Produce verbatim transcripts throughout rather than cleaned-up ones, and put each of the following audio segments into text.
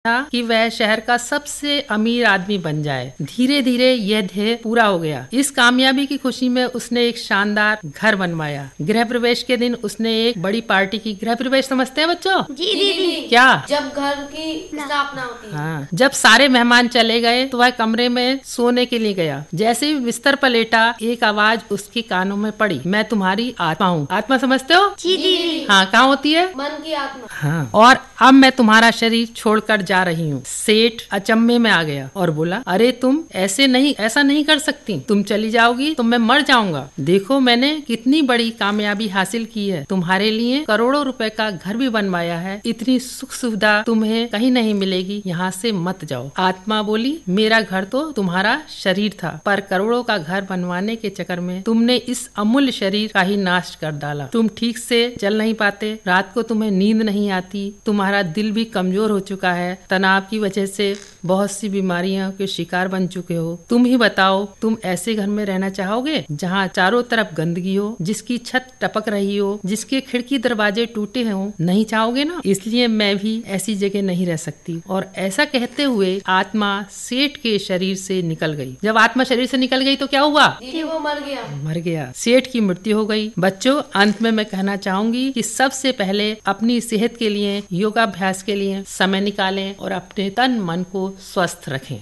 था कि वह शहर का सबसे अमीर आदमी बन जाए। धीरे धीरे यह ध्येय पूरा हो गया। इस कामयाबी की खुशी में उसने एक शानदार घर बनवाया। गृह प्रवेश के दिन उसने एक बड़ी पार्टी की। गृह प्रवेश समझते हैं बच्चों? जी दीदी। क्या? जब घर की स्थापना होती है। हाँ। जब सारे मेहमान चले गए तो वह कमरे में सोने के लिए गया। जैसे ही बिस्तर पर लेटा, एक आवाज उसके कानों में पड़ी, मैं तुम्हारी आत्मा हूँ। आत्मा समझते हो? जी दीदी। हाँ, कहाँ होती है? मन की आत्मा। हाँ। और अब मैं तुम्हारा शरीर छोड़कर जा रही हूँ। सेठ अचंभे में आ गया और बोला, अरे तुम ऐसे नहीं, ऐसा नहीं कर सकती। तुम चली जाओगी तो मैं मर जाऊंगा। देखो मैंने कितनी बड़ी कामयाबी हासिल की है। तुम्हारे लिए करोड़ों रुपए का घर भी बनवाया है। इतनी सुख सुविधा तुम्हें कहीं नहीं मिलेगी। यहाँ से मत जाओ। आत्मा बोली, मेरा घर तो तुम्हारा शरीर था, पर करोड़ों का घर बनवाने के चक्कर में तुमने इस अमूल्य शरीर का ही नाश कर डाला। तुम ठीक से चल नहीं पाते, रात को तुम्हें नींद नहीं आती, तुम्हारा दिल भी कमजोर हो चुका है, तनाव की वजह से बहुत सी बीमारियों के शिकार बन चुके हो। तुम ही बताओ, तुम ऐसे घर में रहना चाहोगे जहाँ चारों तरफ गंदगी हो, जिसकी छत टपक रही हो, जिसके खिड़की दरवाजे टूटे हो? नहीं चाहोगे ना? इसलिए मैं भी ऐसी जगह नहीं रह सकती। और ऐसा कहते हुए आत्मा सेठ के शरीर से निकल गई। जब आत्मा शरीर से निकल गई तो क्या हुआ? दीदी वो मर गया। मर गया। सेठ की मृत्यु हो गई। बच्चों, अंत में मैं कहना चाहूंगी कि सबसे पहले अपनी सेहत के लिए, योगाभ्यास के लिए समय निकालें और अपने तन मन को स्वस्थ रखें।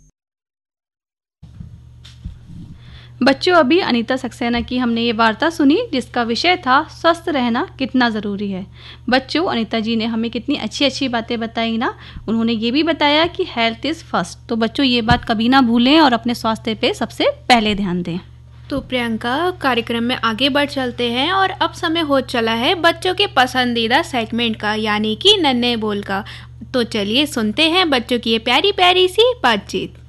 बच्चों, अभी अनीता सक्सेना की हमने ये वार्ता सुनी जिसका विषय था स्वस्थ रहना कितना ज़रूरी है। बच्चों, अनीता जी ने हमें कितनी अच्छी अच्छी बातें बताई ना। उन्होंने ये भी बताया कि हेल्थ इज़ फर्स्ट। तो बच्चों, ये बात कभी ना भूलें और अपने स्वास्थ्य पे सबसे पहले ध्यान दें। तो प्रियंका, कार्यक्रम में आगे बढ़ चलते हैं और अब समय हो चला है बच्चों के पसंदीदा सेगमेंट का, यानी कि नन्हे बोल का। तो चलिए सुनते हैं बच्चों की ये प्यारी प्यारी सी बातचीत।